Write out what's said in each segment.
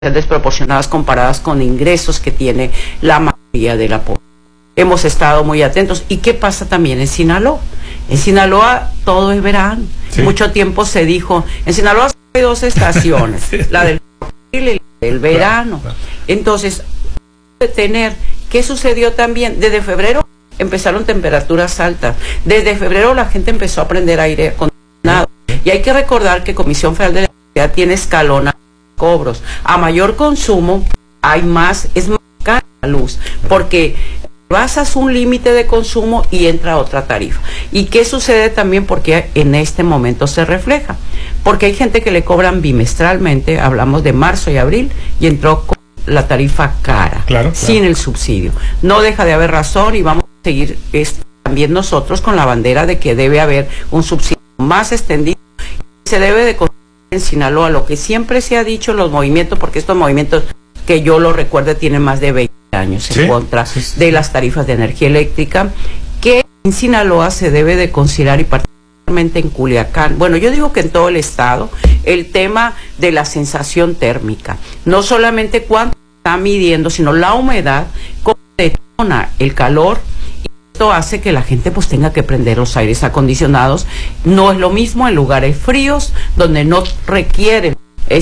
desproporcionadas comparadas con ingresos que tiene la mayoría de la población. Hemos estado muy atentos. ¿Y qué pasa también en Sinaloa? En Sinaloa todo es verano. Sí. Mucho tiempo se dijo, en Sinaloa hay dos estaciones, la del y el verano. Claro. Entonces, ¿qué sucedió también? Desde febrero empezaron temperaturas altas. Desde febrero la gente empezó a prender aire acondicionado. Y hay que recordar que Comisión Federal de Electricidad tiene escalona cobros. A mayor consumo es más cara la luz, porque basas un límite de consumo y entra otra tarifa. ¿Y qué sucede también? Porque en este momento se refleja. Porque hay gente que le cobran bimestralmente, hablamos de marzo y abril, y entró con la tarifa cara, claro, sin el subsidio. No deja de haber razón y vamos a seguir también nosotros con la bandera de que debe haber un subsidio más extendido. Se debe de construir en Sinaloa lo que siempre se ha dicho los movimientos, porque estos movimientos que yo lo recuerdo tienen más de 20 años en contra de las tarifas de energía eléctrica, que en Sinaloa se debe de considerar, y particularmente en Culiacán, bueno, yo digo que en todo el estado, el tema de la sensación térmica, no solamente cuánto está midiendo, sino la humedad, cómo detona el calor, y esto hace que la gente pues tenga que prender los aires acondicionados. No es lo mismo en lugares fríos, donde no requieren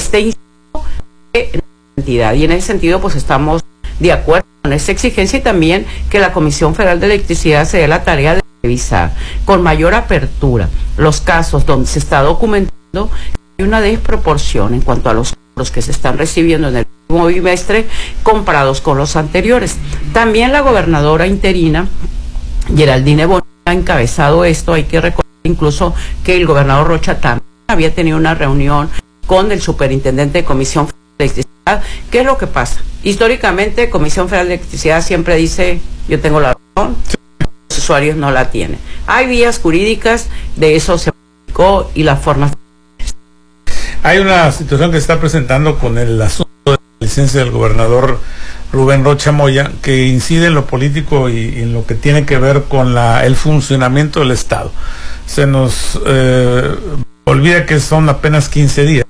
entidad, y en ese sentido pues estamos de acuerdo con esta exigencia, y también que la Comisión Federal de Electricidad se dé la tarea de revisar con mayor apertura los casos donde se está documentando que hay una desproporción en cuanto a los cobros que se están recibiendo en el último bimestre comparados con los anteriores. También la gobernadora interina Geraldine Bonilla ha encabezado esto. Hay que recordar incluso que el gobernador Rocha también había tenido una reunión con el superintendente de Comisión Federal de Electricidad. ¿Qué es lo que pasa? Históricamente, Comisión Federal de Electricidad siempre dice, yo tengo la razón, los usuarios no la tienen. Hay vías jurídicas, de eso se publicó, y las formas. Hay una situación que se está presentando con el asunto de la licencia del gobernador Rubén Rocha Moya, que incide en lo político y en lo que tiene que ver con el funcionamiento del Estado. Se nos olvida que son apenas 15 días.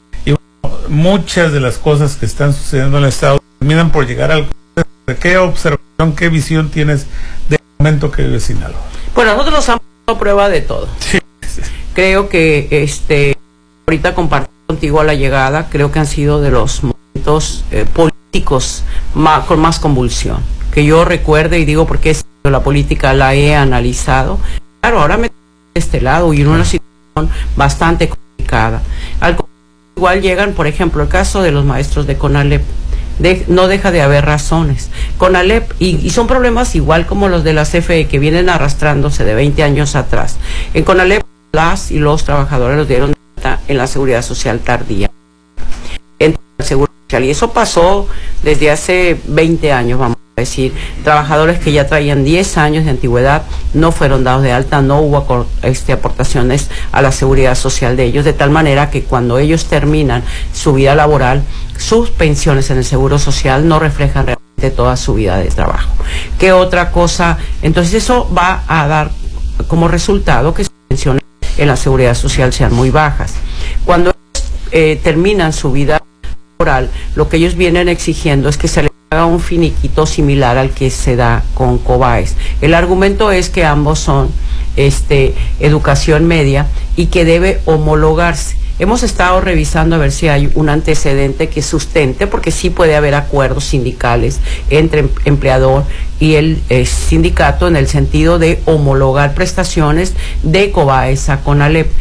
Muchas de las cosas que están sucediendo en el Estado terminan por llegar al... ¿Qué observación, qué visión tienes del momento que vive Sinaloa? Bueno, nosotros nos hemos dado prueba de todo. Sí. Creo que ahorita comparto contigo a la llegada, creo que han sido de los momentos políticos con más convulsión. Que yo recuerde, y digo porque la política la he analizado. Claro, ahora me toca de este lado y en una situación bastante complicada. Igual llegan, por ejemplo, el caso de los maestros de CONALEP. No deja de haber razones. CONALEP, y son problemas igual como los de la CFE, que vienen arrastrándose de 20 años atrás. En CONALEP, las y los trabajadores los dieron en la seguridad social tardía. En el seguro social. Y eso pasó desde hace 20 años, vamos a decir. Trabajadores que ya traían 10 años de antigüedad no fueron dados de alta, no hubo aportaciones a la seguridad social de ellos, de tal manera que cuando ellos terminan su vida laboral, sus pensiones en el seguro social no reflejan realmente toda su vida de trabajo. ¿Qué otra cosa? Entonces eso va a dar como resultado que sus pensiones en la seguridad social sean muy bajas. Cuando terminan su vida laboral, lo que ellos vienen exigiendo es que se les haga un finiquito similar al que se da con COBAES. El argumento es que ambos son educación media y que debe homologarse. Hemos estado revisando a ver si hay un antecedente que sustente, porque sí puede haber acuerdos sindicales entre empleador y el sindicato en el sentido de homologar prestaciones de COBAES a CONALEP.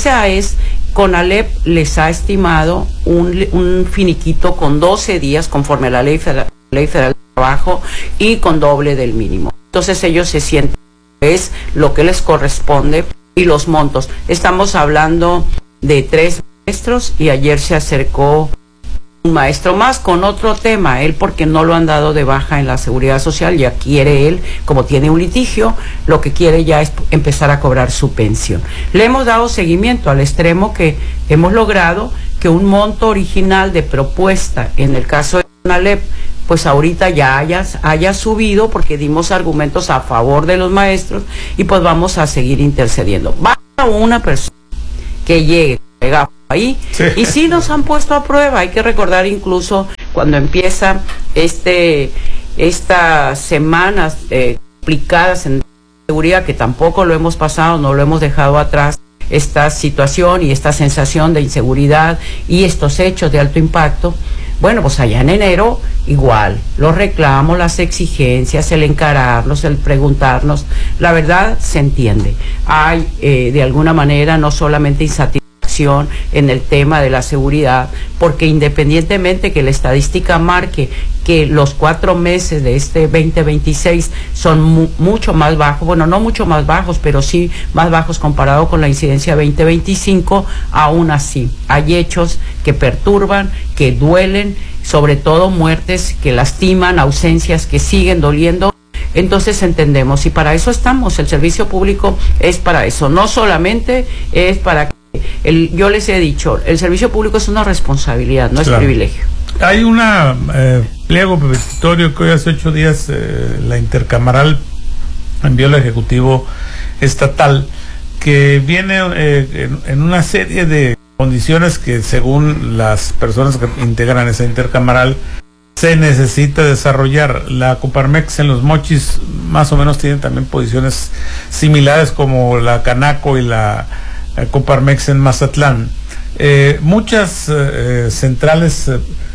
CONALEP les ha estimado un finiquito con 12 días conforme a la Ley Federal de Trabajo y con doble del mínimo. Entonces ellos se sienten que es lo que les corresponde, y los montos. Estamos hablando de 3 maestros, y ayer se acercó un maestro más con otro tema, él porque no lo han dado de baja en la seguridad social, ya quiere él, como tiene un litigio, lo que quiere ya es empezar a cobrar su pensión. Le hemos dado seguimiento al extremo que hemos logrado que un monto original de propuesta, en el caso de CONALEP, pues ahorita ya haya subido, porque dimos argumentos a favor de los maestros, y pues vamos a seguir intercediendo. Basta una persona que llegue, ahí. Sí. Y sí nos han puesto a prueba. Hay que recordar incluso cuando empieza estas semanas complicadas en seguridad, que tampoco lo hemos pasado, no lo hemos dejado atrás, esta situación y esta sensación de inseguridad y estos hechos de alto impacto. Bueno, pues allá en enero igual, los reclamos, las exigencias, el encararnos, el preguntarnos, la verdad se entiende. Hay de alguna manera no solamente insatisfacción en el tema de la seguridad, porque independientemente que la estadística marque que los 4 meses de este 2026 son mucho más bajos, bueno, no mucho más bajos, pero sí más bajos comparado con la incidencia 2025, aún así hay hechos que perturban, que duelen, sobre todo muertes que lastiman, ausencias que siguen doliendo. Entonces entendemos, y para eso estamos, el servicio público es para eso, no solamente es para que, yo les he dicho, el servicio público es una responsabilidad, no es privilegio. Hay una pliego petitorio que hoy hace 8 días la Intercamaral envió al Ejecutivo Estatal, que viene en una serie de condiciones que según las personas que integran esa Intercamaral se necesita desarrollar. La Coparmex en Los Mochis más o menos tiene también posiciones similares como la Canaco y la Coparmex en Mazatlán. Muchas centrales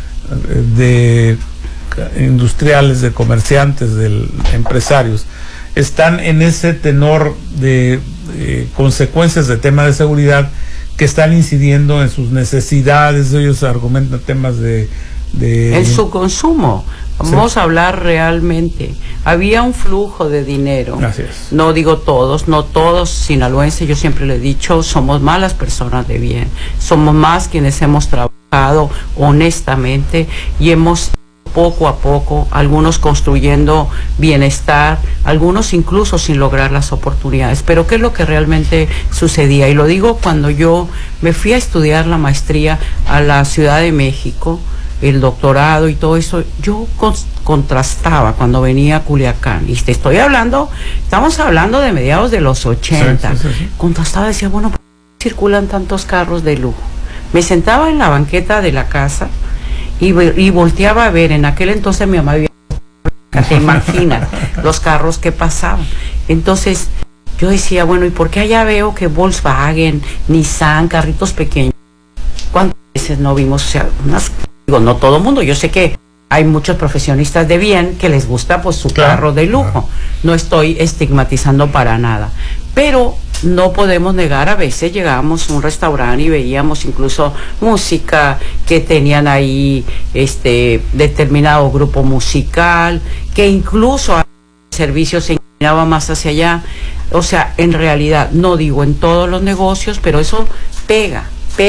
de industriales, de comerciantes, de empresarios están en ese tenor de consecuencias de tema de seguridad que están incidiendo en sus necesidades. Ellos argumentan temas en su consumo. Vamos a hablar realmente. Había un flujo de dinero. Así es. No digo todos, no todos sinaloenses, yo siempre le he dicho, somos más las personas de bien, somos más quienes hemos trabajado honestamente y hemos poco a poco, algunos construyendo bienestar, algunos incluso sin lograr las oportunidades. Pero ¿qué es lo que realmente sucedía? Y lo digo cuando yo me fui a estudiar la maestría a la Ciudad de México, el doctorado y todo eso, yo contrastaba cuando venía a Culiacán, y te estoy hablando, estamos hablando de mediados de los 80, sí. Contrastaba, decía, bueno, ¿por qué circulan tantos carros de lujo? Me sentaba en la banqueta de la casa y volteaba a ver, en aquel entonces mi mamá vivía, te imaginas, los carros que pasaban. Entonces, yo decía, bueno, ¿y por qué allá veo que Volkswagen, Nissan, carritos pequeños? ¿Cuántas veces no vimos? O sea, digo, no todo el mundo, yo sé que hay muchos profesionistas de bien que les gusta pues su carro de lujo, no estoy estigmatizando para nada, pero no podemos negar, a veces llegábamos a un restaurante y veíamos incluso música que tenían ahí determinado grupo musical, que incluso el servicio se inclinaba más hacia allá. O sea, en realidad, no digo en todos los negocios, pero eso pega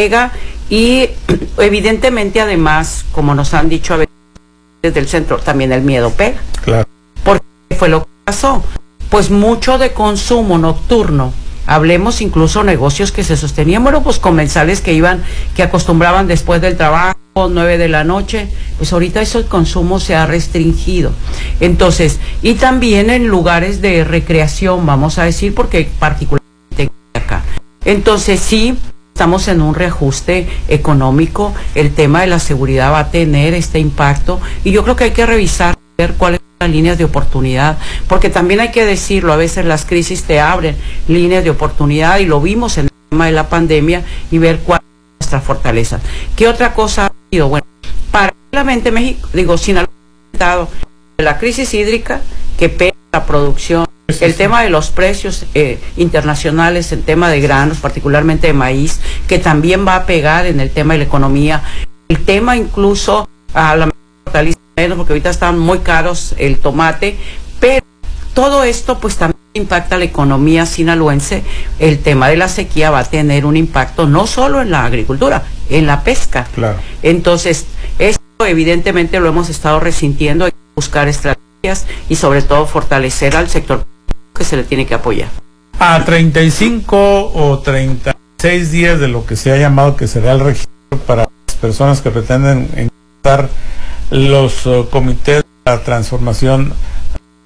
y evidentemente además, como nos han dicho a veces desde el centro, también el miedo pega. Claro. Porque fue lo que pasó. Pues mucho de consumo nocturno. Hablemos incluso negocios que se sostenían, bueno, pues comensales que acostumbraban después del trabajo, 9 de la noche, pues ahorita ese consumo se ha restringido. Entonces, y también en lugares de recreación, vamos a decir, porque particularmente acá. Entonces, sí, estamos en un reajuste económico, el tema de la seguridad va a tener este impacto, y yo creo que hay que revisar, ver cuáles son las líneas de oportunidad, porque también hay que decirlo, a veces las crisis te abren líneas de oportunidad, y lo vimos en el tema de la pandemia, y ver cuál es nuestra fortaleza. ¿Qué otra cosa ha sido? Bueno, paralelamente México, Sinaloa ha enfrentado la crisis hídrica que pega la producción, el tema de los precios internacionales, el tema de granos, particularmente de maíz, que también va a pegar en el tema de la economía, el tema incluso a la hortaliza menos, porque ahorita están muy caros el tomate, pero todo esto pues también impacta la economía sinaloense. El tema de la sequía va a tener un impacto no solo en la agricultura, en la pesca. Claro. Entonces, esto evidentemente lo hemos estado resintiendo, hay que buscar estrategias y sobre todo fortalecer al sector que se le tiene que apoyar. A 35 o 36 días de lo que se ha llamado que será el registro para las personas que pretenden ingresar los comités de la transformación,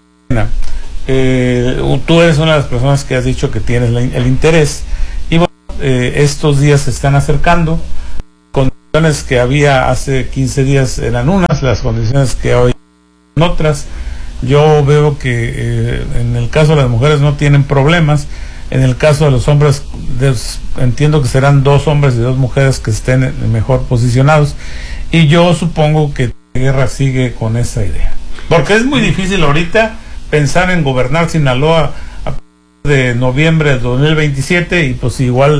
tú eres una de las personas que has dicho que tienes el interés, y bueno, estos días se están acercando. Condiciones que había hace 15 días eran unas, las condiciones que hoy son otras. Yo veo que en el caso de las mujeres no tienen problemas. En el caso de los hombres, entiendo que serán 2 hombres y 2 mujeres que estén mejor posicionados. Y yo supongo que la guerra sigue con esa idea. Porque es muy difícil ahorita pensar en gobernar Sinaloa a partir de noviembre del 2027 y pues igual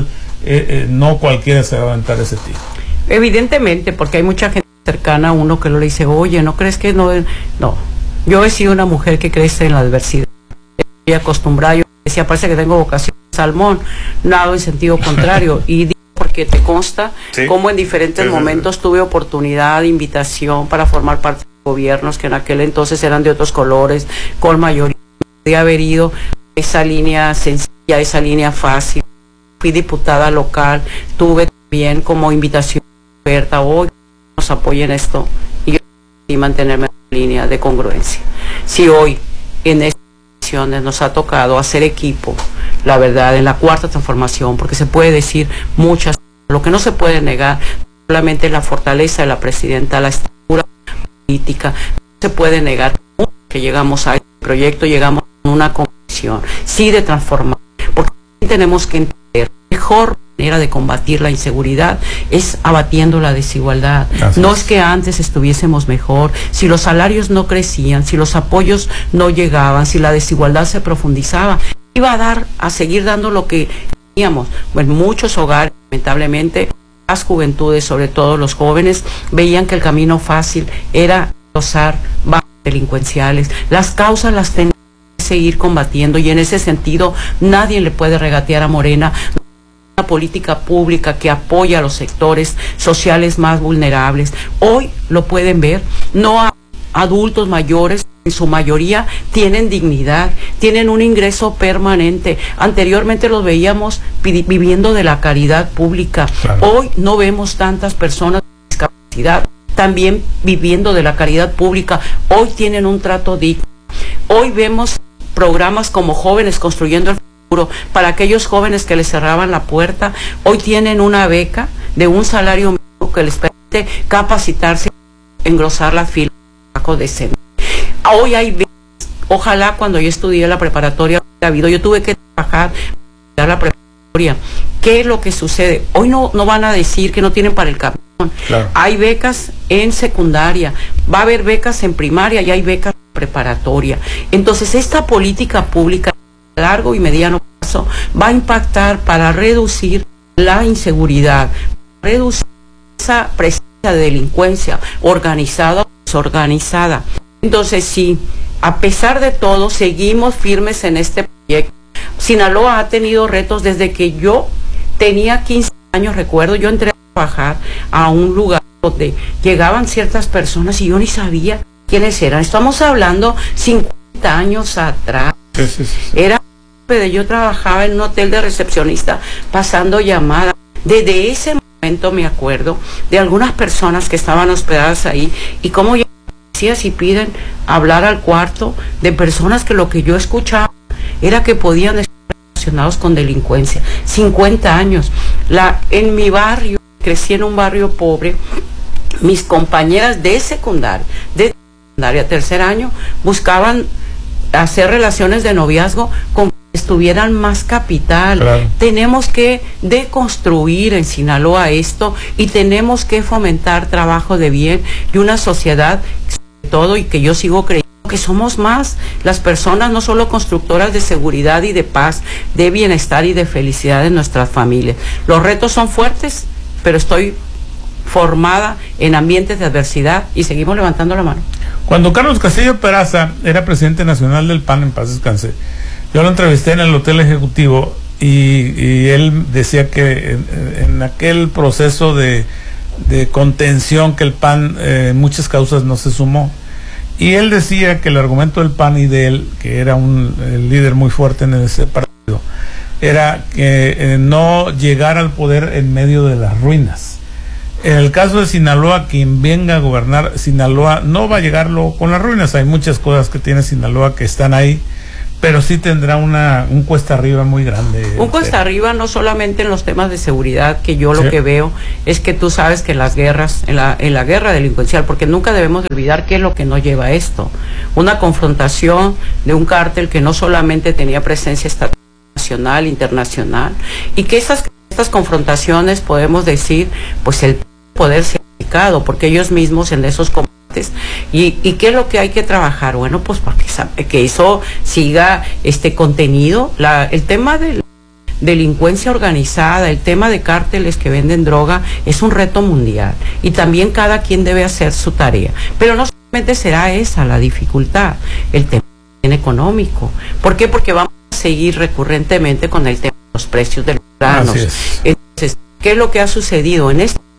no cualquiera se va a aventar ese tiro. Evidentemente, porque hay mucha gente cercana a uno que lo le dice, oye, ¿no crees que no? No, yo he sido una mujer que crece en la adversidad. Estoy acostumbrada, yo decía, parece que tengo vocación de salmón, nado en sentido contrario. Y digo porque te consta cómo en diferentes momentos tuve oportunidad, invitación para formar parte de gobiernos que en aquel entonces eran de otros colores, con mayoría de haber ido esa línea sencilla, esa línea fácil. Fui diputada local, tuve también como invitación oferta, hoy nos apoyen esto y yo y mantenerme en la línea de congruencia. Si hoy en estas elecciones nos ha tocado hacer equipo, la verdad, en la 4ª transformación, porque se puede decir muchas, lo que no se puede negar, solamente la fortaleza de la presidenta, la estructura política, no se puede negar que llegamos a este proyecto, llegamos a una convicción, sí de transformar, porque tenemos que entender mejor manera de combatir la inseguridad es abatiendo la desigualdad. No es que antes estuviésemos mejor, si los salarios no crecían, si los apoyos no llegaban, si la desigualdad se profundizaba, iba a seguir dando lo que teníamos. En muchos hogares, lamentablemente, las juventudes, sobre todo los jóvenes, veían que el camino fácil era usar bajas delincuenciales. Las causas las tenían que seguir combatiendo y en ese sentido nadie le puede regatear a Morena una política pública que apoya a los sectores sociales más vulnerables. Hoy lo pueden ver, no a adultos mayores, en su mayoría tienen dignidad, tienen un ingreso permanente. Anteriormente los veíamos viviendo de la caridad pública. Claro. Hoy no vemos tantas personas con discapacidad también viviendo de la caridad pública. Hoy tienen un trato digno. Hoy vemos programas como Jóvenes Construyendo el Futuro para aquellos jóvenes que les cerraban la puerta. Hoy tienen una beca de un salario mínimo que les permite capacitarse, engrosar la fila de SEM. Hoy hay becas. Ojalá cuando yo estudié la preparatoria, yo tuve que trabajar para la preparatoria. ¿Qué es lo que sucede? Hoy no van a decir que no tienen para el camión. Claro. Hay becas en secundaria, va a haber becas en primaria y hay becas en preparatoria. Entonces esta política pública a largo y mediano plazo va a impactar para reducir la inseguridad, reducir esa presencia de delincuencia organizada o desorganizada. Entonces sí, a pesar de todo seguimos firmes en este proyecto. Sinaloa ha tenido retos desde que yo tenía 15 años, recuerdo, yo entré a trabajar a un lugar donde llegaban ciertas personas y yo ni sabía quiénes eran. Estamos hablando 50 años atrás. Sí. Era yo trabajaba en un hotel de recepcionista pasando llamadas. Desde ese momento me acuerdo de algunas personas que estaban hospedadas ahí y cómo ya si piden hablar al cuarto de personas que lo que yo escuchaba era que podían estar relacionados con delincuencia. 50 años. En mi barrio, crecí en un barrio pobre, mis compañeras de secundaria, tercer año, buscaban hacer relaciones de noviazgo con que estuvieran más capital. Claro. Tenemos que deconstruir en Sinaloa esto y tenemos que fomentar trabajo de bien y una sociedad todo y que yo sigo creyendo que somos más las personas, no solo constructoras de seguridad y de paz, de bienestar y de felicidad de nuestras familias. Los retos son fuertes, pero estoy formada en ambientes de adversidad y seguimos levantando la mano. Cuando Carlos Castillo Peraza era presidente nacional del PAN, en paz descanse, yo lo entrevisté en el Hotel Ejecutivo y él decía que en aquel proceso de contención que el PAN en muchas causas no se sumó, y él decía que el argumento del PAN y de él, que era el líder muy fuerte en ese partido, era que no llegar al poder en medio de las ruinas. En el caso de Sinaloa, quien venga a gobernar Sinaloa no va a llegarlo con las ruinas. Hay muchas cosas que tiene Sinaloa que están ahí, pero sí tendrá un cuesta arriba muy grande. Un cuesta arriba no solamente en los temas de seguridad, que yo lo que veo es que tú sabes que las guerras, en la guerra delincuencial, porque nunca debemos de olvidar qué es lo que nos lleva a esto. Una confrontación de un cártel que no solamente tenía presencia estatal, nacional, internacional, y que estas confrontaciones podemos decir, pues el poder se ha aplicado, porque ellos mismos en esos combates. ¿Y qué es lo que hay que trabajar? Bueno, pues porque que eso siga contenido. El tema de delincuencia organizada, el tema de cárteles que venden droga es un reto mundial y también cada quien debe hacer su tarea. Pero no solamente será esa la dificultad, el tema económico. ¿Por qué? Porque vamos a seguir recurrentemente con el tema de los precios de los granos. Entonces, ¿qué es lo que ha sucedido? En este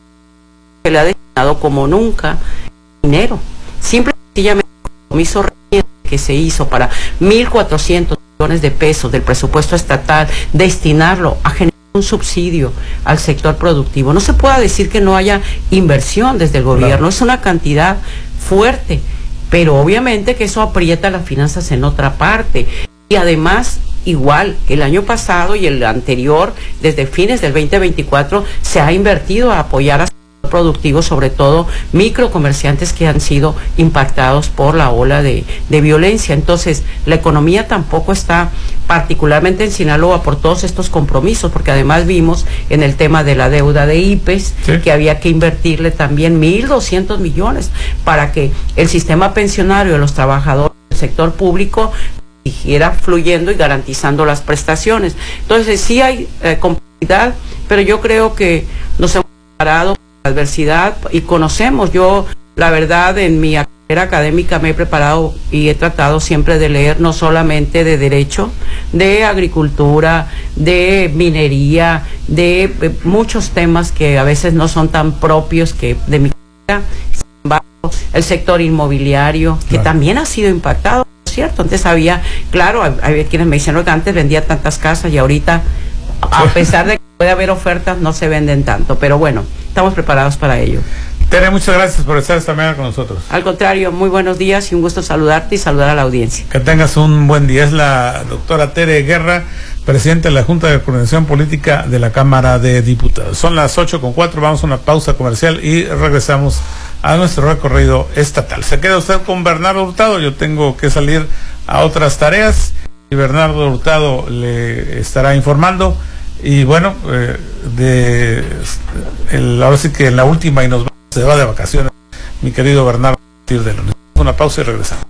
se le ha destinado como nunca dinero. Simple y sencillamente el compromiso que se hizo para 1.400 millones de pesos del presupuesto estatal, destinarlo a generar un subsidio al sector productivo. No se puede decir que no haya inversión desde el gobierno, claro. Es una cantidad fuerte, pero obviamente que eso aprieta las finanzas en otra parte. Y además, igual que el año pasado y el anterior, desde fines del 2024, se ha invertido a apoyar a productivos, sobre todo microcomerciantes que han sido impactados por la ola de violencia. Entonces, la economía tampoco está, particularmente en Sinaloa, por todos estos compromisos, porque además vimos en el tema de la deuda de IPES, que había que invertirle también 1.200 millones para que el sistema pensionario de los trabajadores del sector público siguiera fluyendo y garantizando las prestaciones. Entonces, sí hay complejidad, pero yo creo que nos hemos preparado adversidad y conocemos. Yo, la verdad, en mi carrera académica me he preparado y he tratado siempre de leer no solamente de derecho, de agricultura, de minería, de muchos temas que a veces no son tan propios que de mi carrera. Sin embargo, el sector inmobiliario, que también ha sido impactado, ¿cierto? Antes había quienes me dicen que antes vendía tantas casas y ahorita, a pesar de que puede haber ofertas, no se venden tanto, pero bueno, estamos preparados para ello. Tere, muchas gracias por estar esta mañana con nosotros. Al contrario, muy buenos días y un gusto saludarte y saludar a la audiencia. Que tengas un buen día. Es la doctora Tere Guerra, presidenta de la Junta de Coordinación Política de la Cámara de Diputados. Son las 8:04, vamos a una pausa comercial y regresamos a nuestro recorrido estatal. Se queda usted con Bernardo Hurtado, yo tengo que salir a otras tareas y Bernardo Hurtado le estará informando. Y bueno, ahora sí que en la última y se va de vacaciones mi querido Bernardo a partir de lunes. Una pausa y regresamos.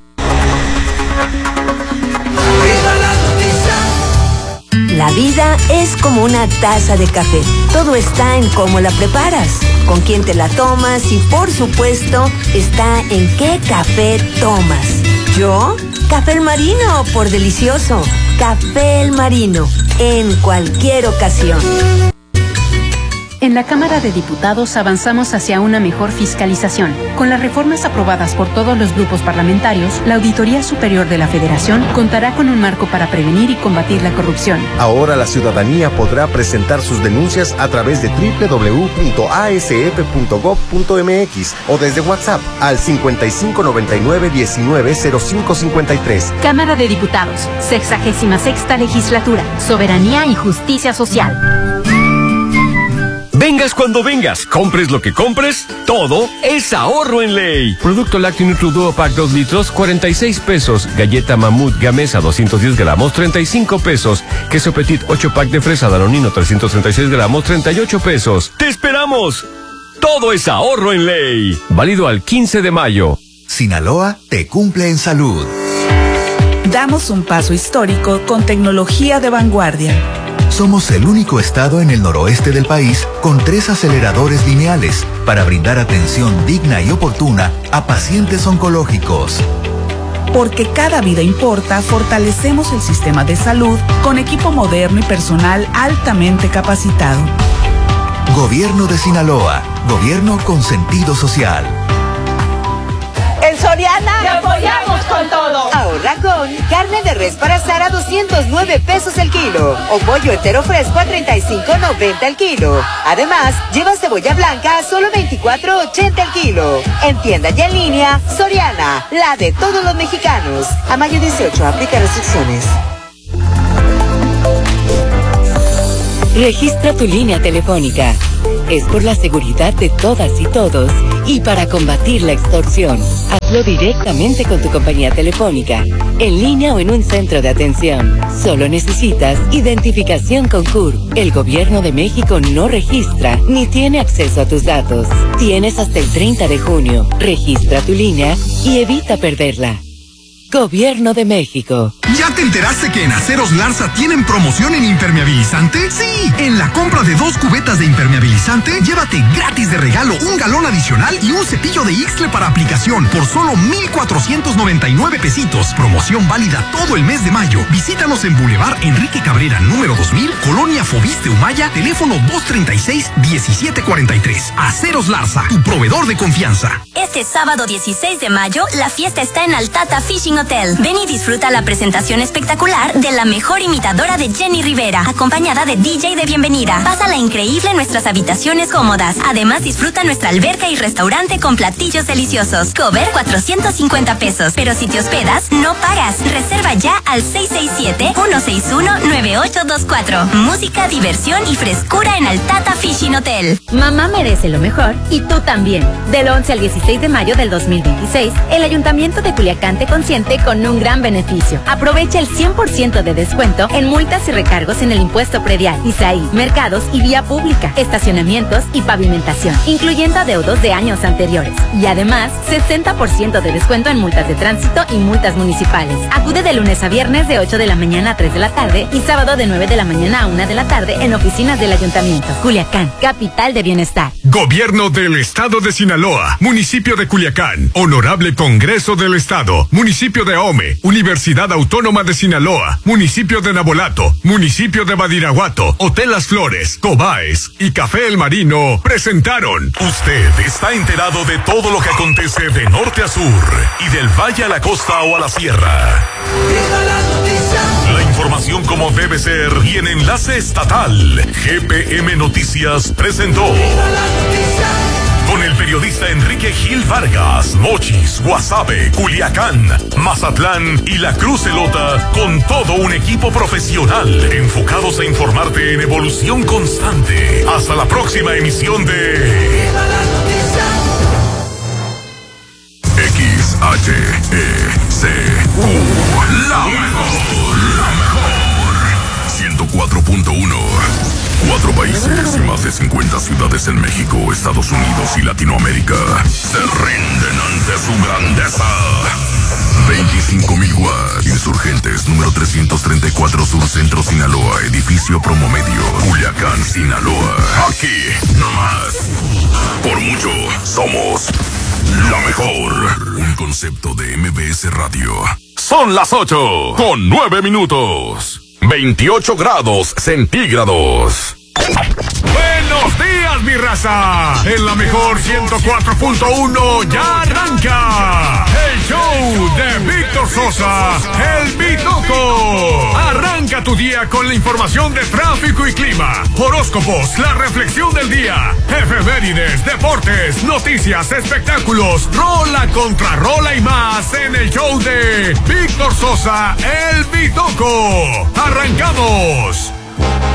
La vida es como una taza de café. Todo está en cómo la preparas, con quién te la tomas y, por supuesto, está en qué café tomas. ¿Yo? Café El Marino, por delicioso. Café El Marino, en cualquier ocasión. En la Cámara de Diputados avanzamos hacia una mejor fiscalización. Con las reformas aprobadas por todos los grupos parlamentarios, la Auditoría Superior de la Federación contará con un marco para prevenir y combatir la corrupción. Ahora la ciudadanía podrá presentar sus denuncias a través de www.asf.gov.mx o desde WhatsApp al 5599-190553. Cámara de Diputados, 66ª Legislatura, Soberanía y Justicia Social. Vengas cuando vengas, compres lo que compres, todo es ahorro en ley. Producto lácteo Nutri-Duo Pack 2 litros, 46 pesos. Galleta Mamut Gamesa 210 gramos, 35 pesos. Queso Petit 8 pack de fresa Danonino 336 gramos, 38 pesos. ¡Te esperamos! Todo es ahorro en ley. Válido al 15 de mayo. Sinaloa te cumple en salud. Damos un paso histórico con tecnología de vanguardia. Somos el único estado en el noroeste del país con 3 aceleradores lineales para brindar atención digna y oportuna a pacientes oncológicos. Porque cada vida importa, fortalecemos el sistema de salud con equipo moderno y personal altamente capacitado. Gobierno de Sinaloa, gobierno con sentido social. En Soriana te apoyamos con todo. Ahorra con carne de res para asar a 209 pesos el kilo. O pollo entero fresco a 35.90 el kilo. Además, lleva cebolla blanca a solo 24.80 el kilo. En tienda y en línea, Soriana, la de todos los mexicanos. A mayo 18, aplica restricciones. Registra tu línea telefónica. Es por la seguridad de todas y todos y para combatir la extorsión. Hazlo directamente con tu compañía telefónica, en línea o en un centro de atención. Solo necesitas identificación con CUR. El Gobierno de México no registra ni tiene acceso a tus datos. Tienes hasta el 30 de junio. Registra tu línea y evita perderla. Gobierno de México. ¿Ya te enteraste que en Aceros Larza tienen promoción en impermeabilizante? ¡Sí! En la compra de 2 cubetas de impermeabilizante, llévate gratis de regalo un galón adicional y un cepillo de Ixtle para aplicación por solo 1,499 pesitos. Promoción válida todo el mes de mayo. Visítanos en Boulevard Enrique Cabrera, número 2000, Colonia Fobiste Humaya, teléfono 236-1743. Aceros Larza, tu proveedor de confianza. Este sábado 16 de mayo, la fiesta está en Altata Fishing Hotel. Ven y disfruta la presentación espectacular de la mejor imitadora de Jenny Rivera, acompañada de DJ de bienvenida. Pásala increíble en nuestras habitaciones cómodas. Además, disfruta nuestra alberca y restaurante con platillos deliciosos. Cover 450 pesos. Pero si te hospedas, no pagas. Reserva ya al 667-161-9824. Música, diversión y frescura en Altata Fishing Hotel. Mamá merece lo mejor y tú también. Del 11 al 16 de mayo del 2026, el Ayuntamiento de Culiacán te consiente con un gran beneficio. Aprovecha el 100% de descuento en multas y recargos en el impuesto predial, ISAI, mercados y vía pública, estacionamientos y pavimentación, incluyendo adeudos de años anteriores. Y además, 60% de descuento en multas de tránsito y multas municipales. Acude de lunes a viernes de 8 de la mañana a 3 de la tarde y sábado de 9 de la mañana a 1 de la tarde en oficinas del Ayuntamiento. Culiacán, capital de bienestar. Gobierno del Estado de Sinaloa, Municipio de Culiacán, Honorable Congreso del Estado, Municipio de Ahome, Universidad Autónoma de Sinaloa, Municipio de Nabolato, Municipio de Badiraguato, Hotel Las Flores, Cobaes y Café El Marino presentaron. Usted está enterado de todo lo que acontece de norte a sur y del valle a la costa o a la sierra. La información como debe ser y en enlace estatal. GPM Noticias presentó. Con el periodista Enrique Gil Vargas, Mochis, Guasave, Culiacán, Mazatlán y la Cruz Elota, con todo un equipo profesional enfocados a informarte en evolución constante. Hasta la próxima emisión de XHECU, la mejor, 104.1. 4 países y más de 50 ciudades en México, Estados Unidos y Latinoamérica se rinden ante su grandeza. 25,000 watts. Insurgentes, número 334 Sur Centro, Sinaloa, edificio Promomedio, Culiacán, Sinaloa. Aquí, nomás. Por mucho, somos la mejor. Un concepto de MBS Radio. Son las 8:09. 28 grados centígrados. Buenos días, mi raza. En la mejor 104.1 ya arranca el show de Víctor Sosa, el Bitoco. Arranca tu día con la información de tráfico y clima, horóscopos, la reflexión del día, efemérides, deportes, noticias, espectáculos, rola contra rola y más en el show de Víctor Sosa, el Bitoco. ¡Arrancamos!